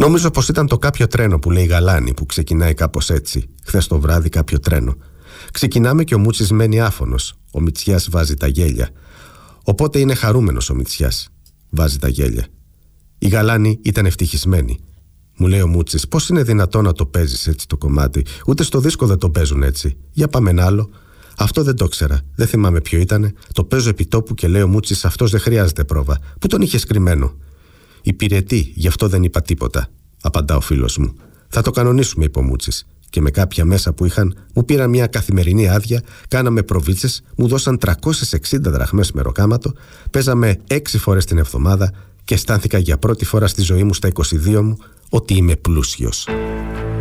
Νόμιζω πως ήταν το κάποιο τρένο που λέει Γαλάνη, που ξεκινάει κάπως έτσι. Χθες το βράδυ κάποιο τρένο. Ξεκινάμε και ο Μούτσης μένει άφωνος. Ο Μητσιάς βάζει τα γέλια. Οπότε είναι χαρούμενος ο Μητσιάς. Βάζει τα γέλια. Η Γαλάνη ήταν ευτυχισμένη. Μου λέει ο Μούτσης, πώς είναι δυνατόν να το παίζεις έτσι το κομμάτι? Ούτε στο δίσκο δεν το παίζουν έτσι. Για πάμε ένα άλλο. Αυτό δεν το ξέρα. Δεν θυμάμαι ποιο ήτανε. Το παίζω επί τόπου και λέει ο Μούτσης, αυτός δεν χρειάζεται πρόβα. Πού τον είχες κρυμμένο? Υπηρετεί, γι' αυτό δεν είπα τίποτα, απαντά ο φίλος μου. Θα το κανονίσουμε, είπε ο Μούτσης. Και με κάποια μέσα που είχαν, μου πήραν μια καθημερινή άδεια, κάναμε προβίτσες, μου δώσαν 360 δραχμές μεροκάματο, παίζαμε 6 φορές την εβδομάδα και αισθάνθηκα για πρώτη φορά στη ζωή μου στα 22 μου ότι είμαι πλούσιος.